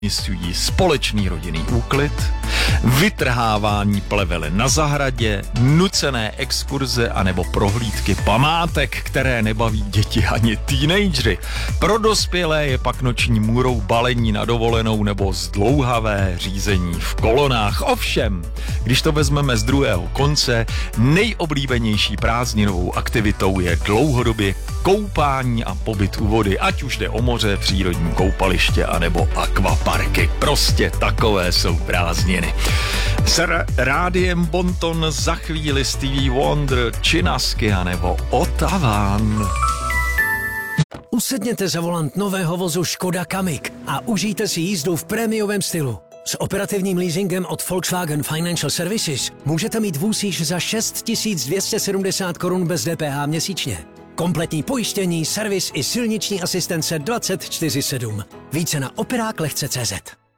společný rodinný úklid, vytrhávání plevele na zahradě, nucené exkurze anebo prohlídky památek, které nebaví děti ani teenagery. Pro dospělé je pak noční můrou balení na dovolenou nebo zdlouhavé řízení v kolonách. Ovšem, když to vezmeme z druhého konce, nejoblíbenější prázdninovou aktivitou je dlouhodobě koupání a pobyt u vody, ať už jde o moře, přírodní koupaliště anebo akvaparky. Prostě takové jsou prázdniny. S rádiem Bonton za chvíli Stevie Wonder, Činasky anebo Otavan. Usedněte za volant nového vozu Škoda Kamiq a užijte si jízdu v prémiovém stylu. S operativním leasingem od Volkswagen Financial Services můžete mít vůz již za 6 270 korun bez DPH měsíčně. Kompletní pojištění, servis i silniční asistence 24/7. Více na operáklehce.cz.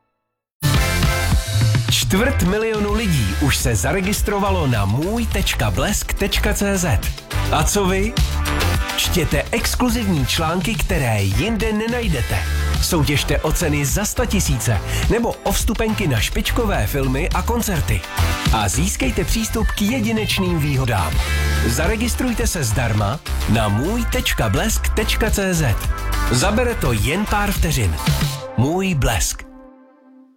250 000 lidí už se zaregistrovalo na můj.blesk.cz. A co vy? Čtěte exkluzivní články, které jinde nenajdete. Soutěžte o ceny za 100 000 nebo o vstupenky na špičkové filmy a koncerty. A získejte přístup k jedinečným výhodám. Zaregistrujte se zdarma na můj.blesk.cz. Zabere to jen pár vteřin. Můj Blesk.